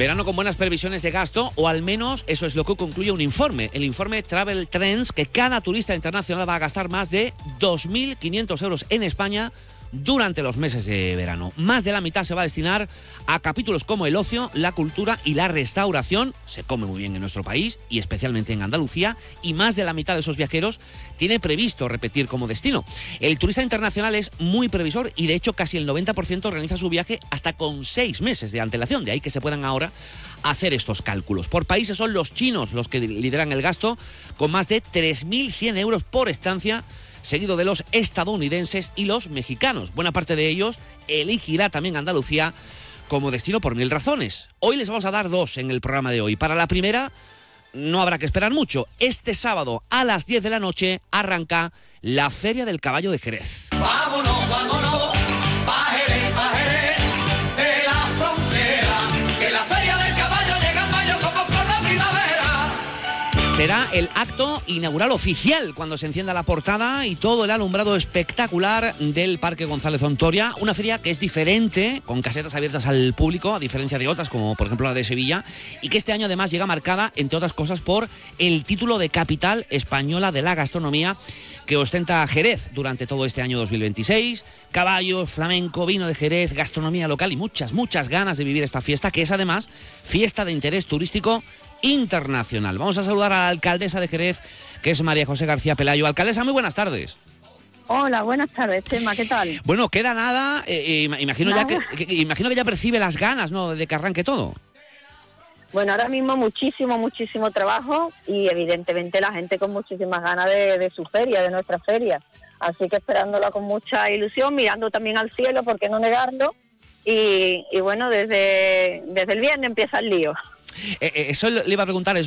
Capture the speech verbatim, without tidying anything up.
Verano con buenas previsiones de gasto, o al menos eso es lo que concluye un informe. El informe Travel Trends, que cada turista internacional va a gastar más de dos mil quinientos euros en España durante los meses de verano. Más de la mitad se va a destinar a capítulos como el ocio, la cultura y la restauración. Se come muy bien en nuestro país y especialmente en Andalucía, y más de la mitad de esos viajeros tiene previsto repetir como destino. El turista internacional es muy previsor y de hecho casi el noventa por ciento realiza su viaje hasta con seis meses de antelación, de ahí que se puedan ahora hacer estos cálculos. Por países son los chinos los que lideran el gasto, con más de tres mil cien euros por estancia, seguido de los estadounidenses y los mexicanos. Buena parte de ellos elegirá también Andalucía como destino por mil razones. Hoy les vamos a dar dos en el programa de hoy. Para la primera, no habrá que esperar mucho. Este sábado a las diez de la noche arranca la Feria del Caballo de Jerez. Vámonos, vámonos, pa' Jerez, pa' Jerez, de la frontera, que la Feria del Caballo llega en mayo como por la primavera. Será el acto inaugural oficial cuando se encienda la portada y todo el alumbrado espectacular del Parque González Ontoria. Una feria que es diferente, con casetas abiertas al público, a diferencia de otras, como por ejemplo la de Sevilla, y que este año además llega marcada, entre otras cosas, por el título de capital española de la gastronomía que ostenta Jerez durante todo este año dos mil veintiséis. Caballos, flamenco, vino de Jerez, gastronomía local y muchas, muchas ganas de vivir esta fiesta, que es además fiesta de interés turístico internacional. Vamos a saludar a la alcaldesa de Jerez, que es María José García Pelayo. Alcaldesa, muy buenas tardes. Hola, buenas tardes, Chema, ¿qué tal? Bueno, queda nada, eh, eh, imagino, nada. Ya que, que, imagino que ya percibe las ganas, ¿no?, de que arranque todo. Bueno, ahora mismo muchísimo, muchísimo trabajo y evidentemente la gente con muchísimas ganas de, de su feria, de nuestra feria. Así que esperándola con mucha ilusión, mirando también al cielo, ¿por qué no negarlo? Y, y bueno, desde, desde el viernes empieza el lío. Eh, eh, eso le iba a preguntar, es